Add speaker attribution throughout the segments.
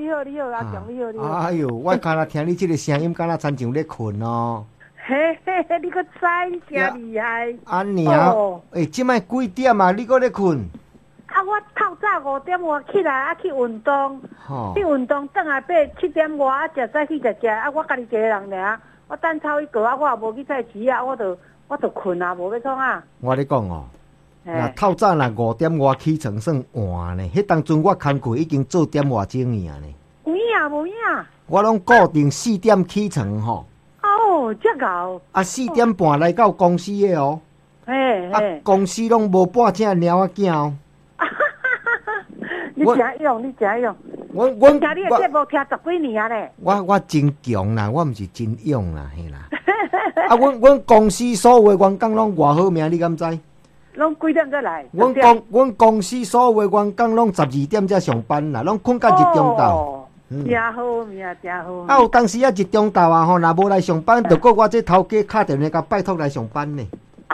Speaker 1: 你好，你好，阿强，你好，你好。
Speaker 2: 哎呦，我刚才听你这个声音，敢若亲像咧困哦。
Speaker 1: 嘿嘿嘿，你个知真厉害。
Speaker 2: 安尼啊，即摆几点啊？你搁咧困？
Speaker 1: 啊，我透早5点外起来啊，去运动。去运动，转来7点外啊，食早起食啊，我家己一个人尔，我等操一个啊，我也无去菜市啊，我就困啊，无要创啊。
Speaker 2: 我咧讲哦。那透早那5点外起床算晚呢？迄当阵我工课已经做点外钟尔呢。
Speaker 1: 有影无影？
Speaker 2: 我拢固定4点起床吼。
Speaker 1: 哦，遮高。啊
Speaker 2: 4点半来到公司的哦。
Speaker 1: 嘿嘿。
Speaker 2: 公司拢无半只猫仔囝哦。
Speaker 1: 你真勇，你真勇。我听你的节目听10几年啊咧。
Speaker 2: 我真强啦，我毋是真勇啦，嘿啦。啊，阮公司所有的员工拢偌好命，你敢知？
Speaker 1: 拢几点才来？
Speaker 2: 阮公司所有的员工拢12点才上班啦，拢困到1中昼。
Speaker 1: 真好命，真好。
Speaker 2: 啊，有当时啊1中昼啊吼，若无来上班，就搁我这头家敲电话甲拜托来上班呢。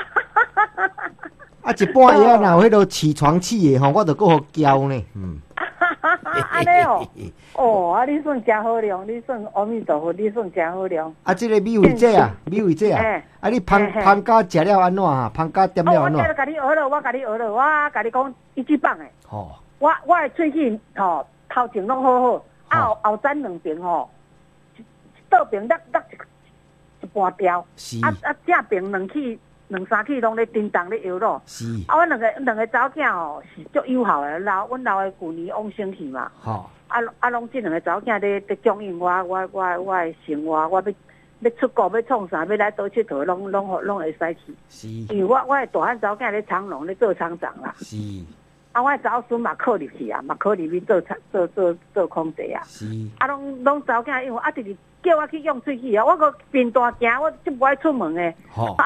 Speaker 2: 啊，一半夜若有迄落起床气的吼，我就搁互叫呢。
Speaker 1: 安尼哦，哦，啊，你算真好量，你算阿弥陀佛，你算真好量。
Speaker 2: 啊，这个米味姐啊，米味姐啊，啊，你芳家食了安怎啊？芳家点了安怎？
Speaker 1: 我甲你学了，我甲你学了，我甲你讲一句棒诶。
Speaker 2: 哦。
Speaker 1: 我的喙齿吼头前拢好好，啊后枕两边吼，倒边落一半条，正边两三气拢咧叮当咧摇咯。
Speaker 2: 是。
Speaker 1: 啊，阮两个查某囝吼是足友好诶，阮老诶旧年往生去嘛。
Speaker 2: 吼。
Speaker 1: 拢这两个查某囝咧供应我诶生活，我要出国要创啥，要来倒佚佗，拢会使去。
Speaker 2: 是。
Speaker 1: 因为我诶大汉查某囝咧长隆咧做厂长啦。
Speaker 2: 是。
Speaker 1: 啊，我查某孙嘛考入去啊，嘛考入去做空姐啊。
Speaker 2: 是。
Speaker 1: 啊，拢查某囝，因为直直叫我去用喙齿啊，我个边大行，我就不爱出门诶。
Speaker 2: 吼。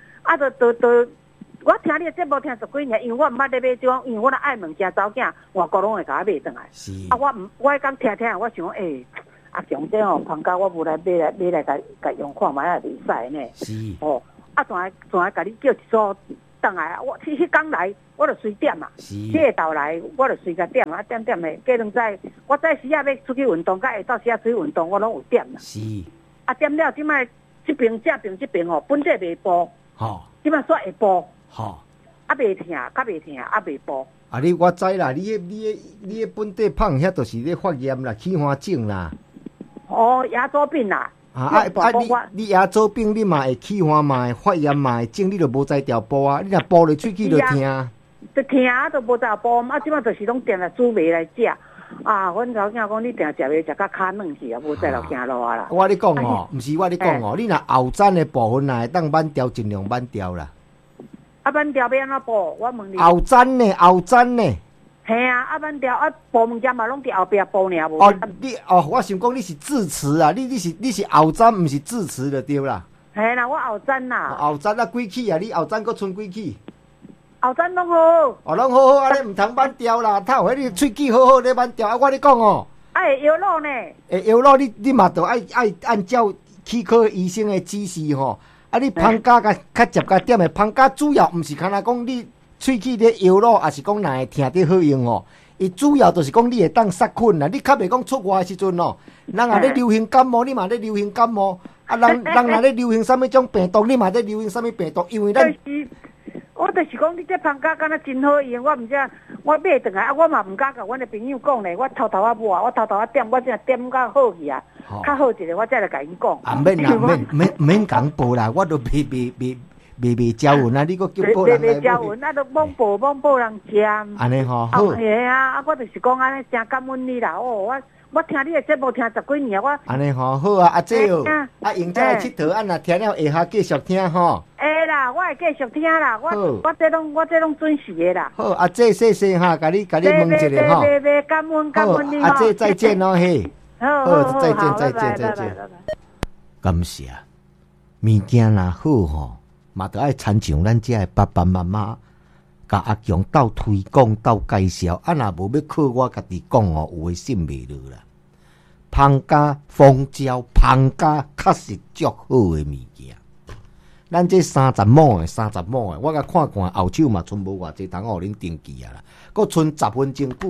Speaker 1: 我听你的节目听10几年，因为我毋捌咧买种，因为我咧爱问家查某囝，外国拢会甲我买转来。
Speaker 2: 是。
Speaker 1: 啊，我讲听，我想阿强这吼，旁家我无来买来甲用看卖也袂使呢。
Speaker 2: 是。
Speaker 1: 哦，啊，仲爱甲你叫一组转来，我迄天来，我就随点嘛。
Speaker 2: 是。
Speaker 1: 这个头来，我就随甲点啊，点的。过两载，我早时啊要出去运动，甲下昼时啊出去运动，我拢有点啦。
Speaker 2: 是。
Speaker 1: 啊，点了，即摆这边这边吼，本地袂播。
Speaker 2: 吼。
Speaker 1: 即摆煞会播。
Speaker 2: 吼。
Speaker 1: 啊，袂疼，较袂疼，啊，袂播。
Speaker 2: 啊，我知啦，你的本地胖遐就是咧发炎啦，起花疹啦。
Speaker 1: 哦，牙周病啦。
Speaker 2: 你牙周病，你嘛会起花嘛会发炎嘛会肿，你就无在调播啊，你若播落喙齿就疼。
Speaker 1: 就疼啊，就无在播，啊，即摆就是拢定来煮糜来食。啊，阮查某囝讲你定食糜食到骹软去啊，无再落行路啊啦。
Speaker 2: 我咧讲哦，毋是我咧讲哦，你若后枕的部分会当挽掉，尽量挽掉啦。
Speaker 1: 啊，挽掉要安怎补？我问你。
Speaker 2: 后枕呢？
Speaker 1: 嘿啊，啊挽掉啊，补物件嘛拢伫后壁补尔无。
Speaker 2: 哦，我想讲你是智齿啊，你是后枕，毋是智齿就对啦。
Speaker 1: 嘿啦，我后枕啦。
Speaker 2: 后枕啊，几起啊？你后枕阁剩几起？
Speaker 1: 后枕拢好好。
Speaker 2: 哦，拢好好，安尼毋通挽掉啦，透迄个喙齿好好咧挽掉。啊，我咧讲哦。
Speaker 1: 啊，会摇落呢。
Speaker 2: 会摇落，你嘛着爱按照齿科医生的指示吼。啊！你芳家较接甲点的芳家主要毋是干那讲你喙齿咧摇落，还是讲若会疼得好用哦。伊主要就是讲你会当杀菌啦。你较袂讲出外的时阵哦，人若咧流行感冒，你嘛咧流行感冒。啊，人若咧流行啥物种病毒，你嘛咧流行啥物病毒，因为咱。
Speaker 1: 我就是讲你这芳家敢若真好用，我毋知我买转来啊，我嘛毋敢甲阮的朋友讲咧，我偷偷啊抹，我偷偷啊点，我真点甲好去啊，较好一个，我才来甲因讲。
Speaker 2: 啊，免讲报啦，我都袂招魂啊！你个叫报人来。
Speaker 1: 袂招魂，啊，都罔报人食。
Speaker 2: 安尼吼，好。
Speaker 1: 嘿啊，啊，我就是讲安尼，真感恩你啦。哦，我听你的节目听10几年，我。
Speaker 2: 安尼吼，好啊，阿姐哦，啊，用这来佚佗，啊，若听了下下继续听吼。
Speaker 1: 会啦，我会继续听啦，我这拢准时的啦。
Speaker 2: 好，阿姐谢谢哈，甲你问一下吼。
Speaker 1: 感恩你
Speaker 2: 阿姐再见咯嘿。
Speaker 1: 好，
Speaker 2: 再见。感谢。物件若好吼，嘛得爱参像咱这爸爸妈妈，甲阿强斗推广、斗介绍。啊，若无要靠我家己讲哦，有诶信袂落啦。芳家蜂胶，芳家确实足好诶物件。咱这30亩诶，我甲看后手嘛，剩无偌济通互恁登记啊啦。佫剩10分钟久，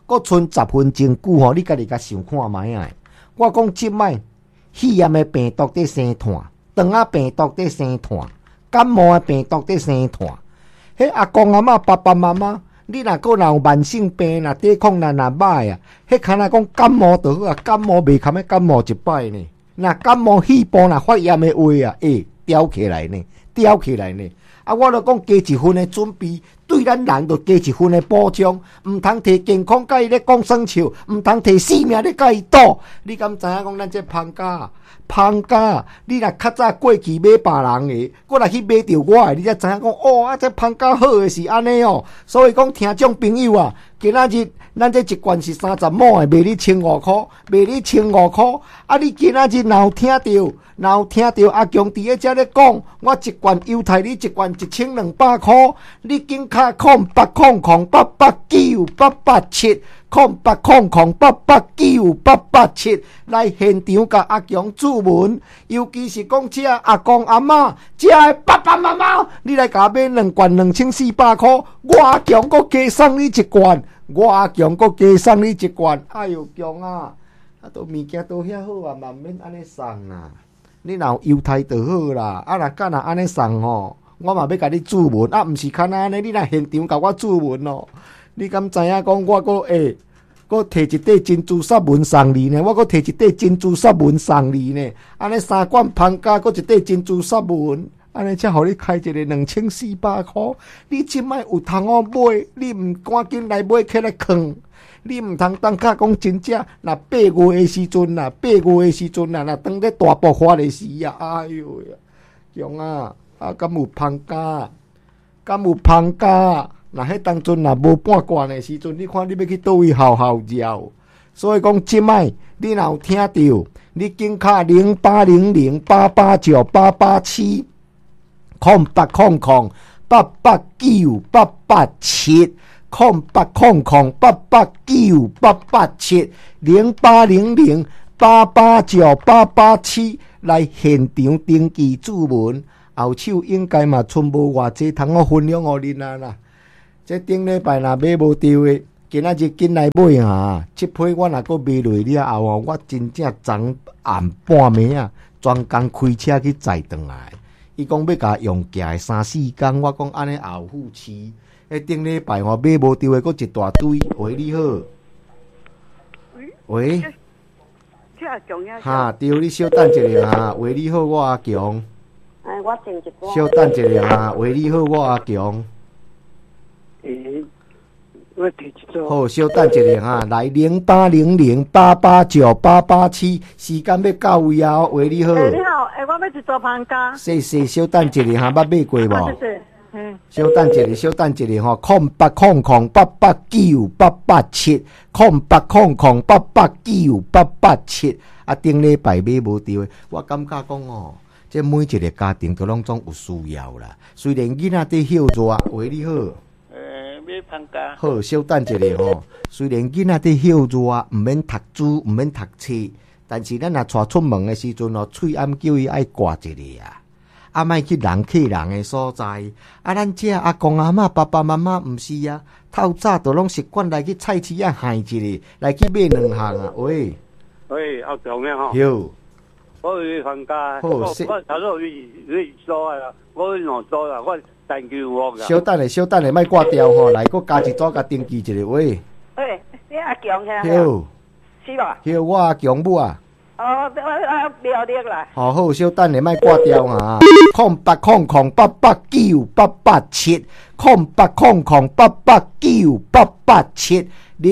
Speaker 2: 搁剩10分钟久吼，你家己甲想看卖啊！我讲即摆肺炎的病毒在生炭，肠仔病毒在生炭，感冒的病毒在生炭。迄阿公阿嬷、爸爸妈妈，你若搁有慢性病，若抵抗力若歹啊，迄敢若讲感冒就好啊，感冒袂堪要感冒一摆呢。若感冒肺部若发炎的话啊，吊起来呢，吊起来呢。啊，我著讲加一份的准备，对咱人著加一份的保障，毋通摕健康甲伊咧讲耍笑，毋通摕性命咧甲伊赌。你敢知影讲咱这芳家，你若较早过去买别人的，我若去买着我的，你才知影讲哦，啊，这芳家好的是安尼哦。所以讲听众朋友啊，今仔日咱这一罐是30毛的，卖你1500块，卖你1500块。啊，你今仔日若有听到阿强伫咧遮咧讲，我一罐犹太你一罐1200块，你紧卡08008878870800889887来现场甲阿强注文，尤其是讲遮阿公阿嬷、遮的爸爸妈妈，你来甲买2罐2400块，我阿强搁加送你一罐，哎哟，强啊！啊，都物件都遐好啊，嘛免安尼送啦。你若有犹太就好啦，啊，若安尼送吼，我嘛要甲你注文，啊，毋是看安尼，你若现场甲我注文哦。你敢知影讲我搁摕一块珍珠砂纹送你呢？我搁摕一块珍珠砂纹送你呢？安尼3罐芳家，搁一块珍珠砂纹，安尼才互你开一个2400块。你即摆有通好买，你毋赶紧来买起来囥。你毋通当甲讲真正，若8月的时阵啦，若当咧大爆发的时啊，哎哟呀，强啊！啊，敢有芳家？若迄当阵若无半罐的时阵，你看你要去倒位好绕。所以讲即摆你若有听到，你紧卡0800889887 0800889887。0800889887 0800889887来现场登记注文，后手应该嘛剩无偌济，通我分享互恁啊啦。这顶礼拜若买无着的，今仔日紧来买啊！这批我若搁买落了后啊，我真正昨暗半暝啊，专工开车去载转来。伊讲要甲用价3-4天，我讲安尼后付期。顶礼拜买无着的，佫一大堆。喂，你好。喂。
Speaker 3: 这阿强呀。
Speaker 2: 哈，对，你稍等一下哈。喂，你好，我阿强。
Speaker 3: 我静一寡。
Speaker 2: 稍等一下哈。喂，你好，我阿强。
Speaker 3: 我第一组。
Speaker 2: 好，稍等一下哈。来0800889887，时间要到位啊。喂，你好。
Speaker 1: 你好，我要一组芳家。
Speaker 2: 谢，稍等一下哈，捌买过无？
Speaker 1: 谢谢。
Speaker 2: 稍等一下吼，0800889887 0800889887啊，顶礼拜买无着的，我感觉讲哦，这每一个家庭都拢总有需要啦。虽然囡仔在休热，喂，你好。
Speaker 3: 买芳家。
Speaker 2: 好，稍等一下吼，虽然囡仔在休热，毋免读书，毋免读册，但是咱若带出门的时阵哦，喙暗叫伊爱挂一下啊。啊，莫去人客人的所在。啊，咱这阿公阿嬷、爸爸妈妈毋是啊，透早都拢习惯来去菜市啊，下一个来去买2项啊。喂，
Speaker 3: 阿强呀吼。
Speaker 2: 有。
Speaker 3: 我去芳家。
Speaker 2: 好，
Speaker 3: 我头先你做啊，我两做啦，我单求我噶。
Speaker 2: 稍等咧，莫挂掉吼，来，佫加一组甲登记一下。喂。
Speaker 3: 你阿强呀？
Speaker 2: 有。
Speaker 3: 是吧？
Speaker 2: 有，我阿强母啊。
Speaker 3: 我了解啦。
Speaker 2: 好，稍等咧，莫挂掉哈。0800889887 0800889887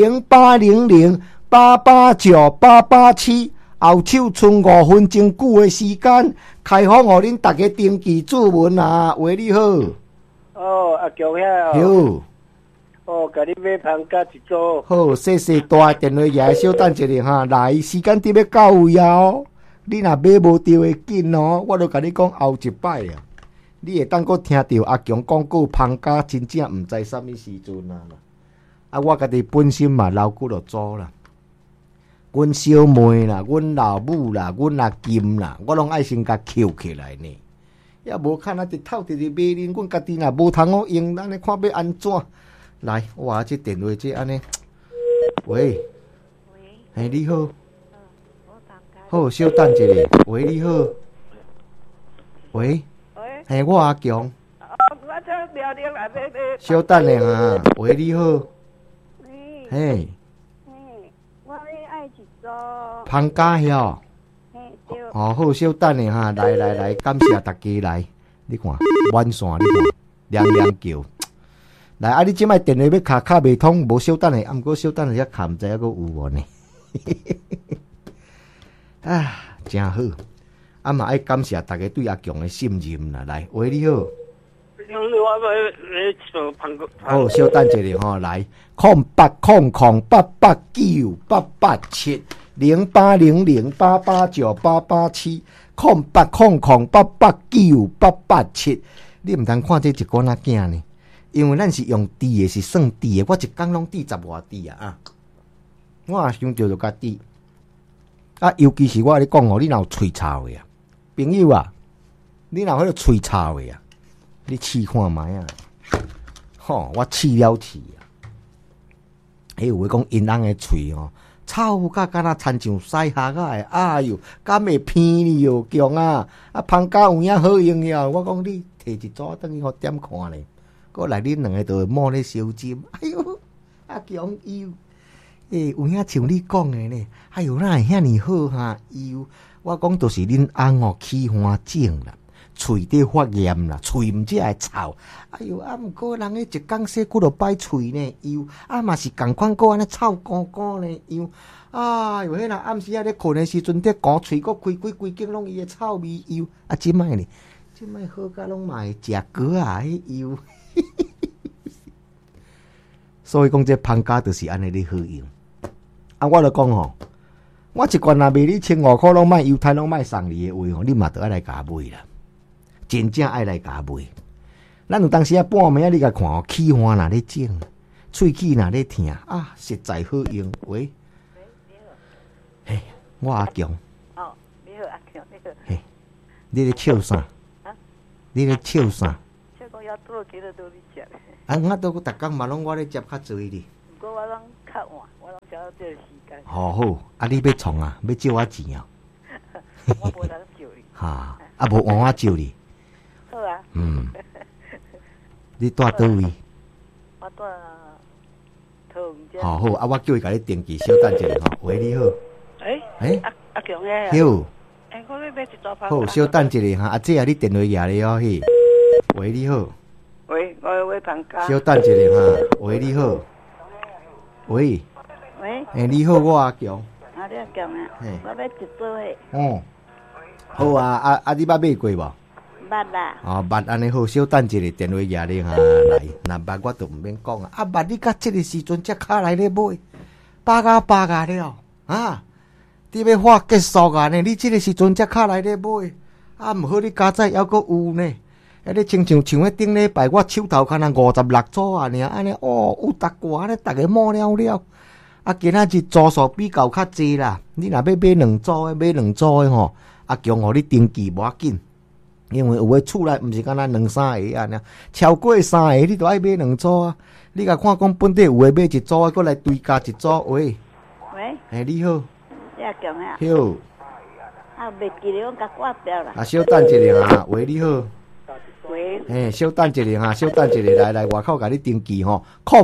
Speaker 2: 0800889887，后手剩5分钟久的时间，开放互恁大家登记注文啊。喂，你好。
Speaker 3: 阿强呀。
Speaker 2: 有。
Speaker 3: 甲你买芳家一组。
Speaker 2: 好，谢大电话也稍等一下哈，来时间点要到位哦。你若买无着的紧哦，我都甲你讲后一摆啊。你会当佫听到阿强广告芳家，真正毋知啥物时阵啊啦。啊，我家己本身嘛老久就做啦。阮小妹啦，阮老母啦，阮阿金啦，我拢爱先甲扣起来呢。也无看啊，日头直直买恁，阮家己若无通好用，咱咧看要安怎？来，哇！这电话这安尼， 喂，嘿，你好，
Speaker 1: 我打开。
Speaker 2: 好，稍等一下。喂，你好，喂，嘿，我阿强。
Speaker 1: 我这聊聊来来来。
Speaker 2: 稍等咧哈，喂，你好，嘿，
Speaker 1: 我爱一组。
Speaker 2: 芳家遐。哦，好，稍等咧哈，来，感谢大家来。你看，满线，你看，亮叫。来，啊，你即摆电话要卡袂通，无稍等咧，啊，毋过稍等咧遐卡，毋知还佫有无呢？啊，真好。啊嘛，爱感谢大家对阿强的信任啦。来，喂，你好。好，稍等一下吼，来，08008898870800889887，0800889887，你毋通看这一管仔囝呢？因为咱是用滴的，是算滴的，我一工拢滴10外滴啊！我也想着就甲滴啊，尤其是我跟你讲哦，你若有喙臭的啊，朋友啊，你若有迄个喙臭的啊。你试看卖啊！吼，我试了试啊！有话讲因翁的喙哦，臭甲敢若亲像西虾仔的，哎哟，敢会偏你哟，强啊！啊，芳家有影好用了，我讲你摕一组等于互点看咧，过来恁两个就摸咧烧尖，哎哟，啊强哟！有影像你讲的呢，哎哟，哪会遐尼好哈？哟，我讲就是恁翁哦起花疹啦。喙底发炎啦，喙毋只会臭。哎哟，啊，毋过人迄一工洗几落摆喙呢？哟，啊嘛是共款个安尼臭干干呢？哟，啊哟，迄人暗时啊咧困的时阵，伫讲喙个开规间拢伊的臭味。哟，啊，即摆呢，即摆好甲拢嘛会食果啊？迄哟，所以讲这芳家就是安尼咧好用。啊，我就讲吼，我一罐若卖你1500拢卖邮摊拢卖送你的话吼，你嘛得爱来甲买啦。真正爱来甲买，咱有当时啊半暝啊，你甲看哦，起花若咧整，喙齿若咧疼啊，实在好用。喂，嘿，我阿强。
Speaker 1: 哦，你好，阿强，你好。
Speaker 2: 嘿，你咧笑啥？啊？你咧笑啥？
Speaker 1: 笑讲要多几多都你食。
Speaker 2: 啊，我都逐工嘛拢我咧接较侪哩。
Speaker 1: 不过我拢较晚，我拢找到这个时间。
Speaker 2: 好好，啊，你要创啊？要借我钱啊？
Speaker 1: 我无能借你。
Speaker 2: 哈，啊无换我借你。
Speaker 1: 好啊。
Speaker 2: 你住倒位？
Speaker 1: 我住桃园街。
Speaker 2: 好好，啊，我叫伊甲你登记，稍等一下吼。喂，你好。
Speaker 1: 阿强诶。
Speaker 2: 好。
Speaker 1: 我要买一组芳。
Speaker 2: 好，稍等一下哈，啊，这啊，你电话拿咧哦嘿。喂，你好。
Speaker 1: 喂，我要买芳家。
Speaker 2: 稍等一下哈。喂，你好。喂。喂。你好，我阿强。
Speaker 1: 啊，你阿强啊。我要一组诶。
Speaker 2: 哦。好啊，你捌买过无？
Speaker 1: 捌啦。
Speaker 2: 哦，捌安尼好，稍等一下，电话拿咧哈来，若捌我就毋免讲啊。啊，捌你甲即个时阵才卡来咧买，巴了啊！你要花结束啊呢？你即个时阵才卡来咧买，啊，毋好你加载还阁有呢。啊，你亲像迄顶礼拜我手头敢若56组啊尔，安尼哦，有逐个安尼，逐个摸了了。啊，今仔日组数比较较济啦。你若要买2组的，买2组的吼，阿强互你登记无要紧。因为有诶厝内毋是敢若2-3个安尼，超过3个你都爱买2组啊！你甲看讲本地有诶买1组啊，搁来追加1组。喂，你好，
Speaker 1: 你阿强啊？
Speaker 2: 好。
Speaker 1: 啊，袂记得讲甲挂掉啦。
Speaker 2: 啊，稍等一下哈。喂，你好。
Speaker 1: 喂。
Speaker 2: 稍等一下哈，稍等一下，来外口甲你登记吼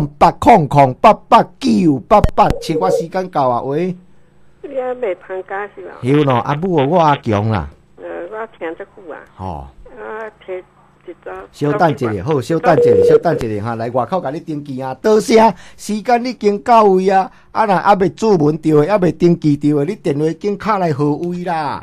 Speaker 2: ，0800889887，我时间到啊。喂。
Speaker 1: 你啊卖芳家是吧？
Speaker 2: 有喏，阿母我阿强啦。
Speaker 1: 我听这久啊。
Speaker 2: 吼。
Speaker 1: 啊，摕一组。
Speaker 2: 稍等一下，好，稍等一下哈，来外口甲你登记啊。多谢，时间已经到位啊。啊，若还未注文着的，还未登记着的，你电话紧卡来号位啦，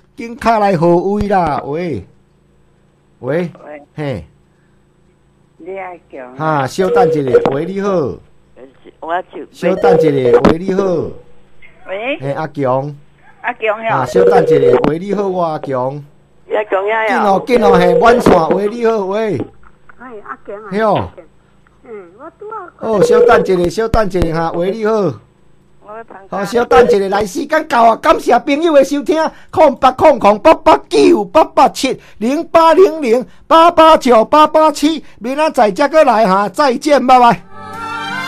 Speaker 2: 喂，嘿。
Speaker 1: 你阿强。
Speaker 2: 哈，稍等一下，喂，你好。
Speaker 1: 我就。
Speaker 2: 稍等一下，喂，你好。
Speaker 1: 喂。
Speaker 2: 嘿，阿强。
Speaker 1: 阿强呀。
Speaker 2: 啊，稍等一下，喂，你好，我阿强。
Speaker 1: 阿强呀。
Speaker 2: 紧哦，嘿，满线，喂，你好，喂。
Speaker 1: 哎，阿强啊。
Speaker 2: 嘿哦。
Speaker 1: 我拄啊。
Speaker 2: 哦，稍等一下哈，喂，你好。好，稍等一下，来时间到啊！感谢朋友的收听，08008898870800889887，明仔载再过来哈，再见，拜拜。